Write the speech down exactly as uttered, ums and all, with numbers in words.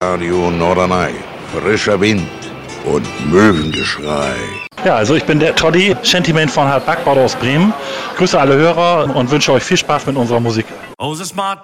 Radio Norderney. Frischer Wind und Möwengeschrei. Ja, also ich bin der Toddy, Shantyman von Hard Backbord aus Bremen. Grüße alle Hörer und wünsche euch viel Spaß mit unserer Musik. Oh, the smart